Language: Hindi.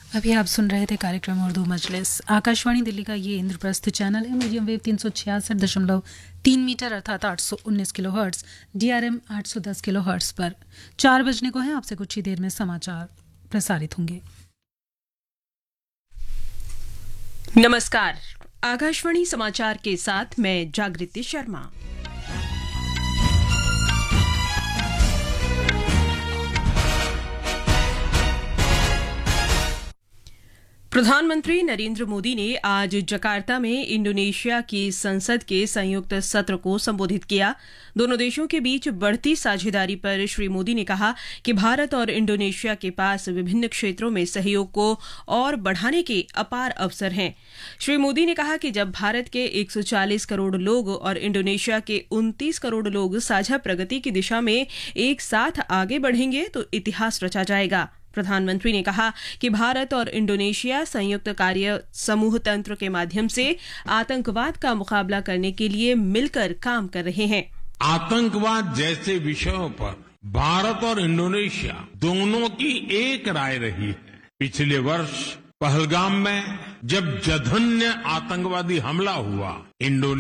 अभी आप सुन रहे थे कार्यक्रम उर्दू मजलिस। आकाशवाणी दिल्ली का ये इंद्रप्रस्थ चैनल है। मीडियम वेव 366.3 मीटर अर्थात 819 किलोहर्ट्ज, DRM 810 किलोहर्ट्ज पर 4 बजने को है। आपसे कुछ ही देर में समाचार प्रसारित होंगे। नमस्कार, आकाशवाणी समाचार के साथ मैं जागृति शर्मा। प्रधानमंत्री नरेंद्र मोदी ने आज जकार्ता में इंडोनेशिया की संसद के संयुक्त सत्र को संबोधित किया। दोनों देशों के बीच बढ़ती साझेदारी पर श्री मोदी ने कहा कि भारत और इंडोनेशिया के पास विभिन्न क्षेत्रों में सहयोग को और बढ़ाने के अपार अवसर हैं। श्री मोदी ने कहा कि जब भारत के 140 करोड़ लोग और इंडोनेशिया के 29 करोड़ लोग साझा प्रगति की दिशा में एक साथ आगे बढ़ेंगे तो इतिहास रचा जाएगा। प्रधानमंत्री ने कहा कि भारत और इंडोनेशिया संयुक्त कार्य समूह तंत्र के माध्यम से आतंकवाद का मुकाबला करने के लिए मिलकर काम कर रहे हैं। आतंकवाद जैसे विषयों पर भारत और इंडोनेशिया दोनों की एक राय रही है। पिछले वर्ष पहलगाम में जब जघन्य आतंकवादी हमला हुआ, इंडोनेशिया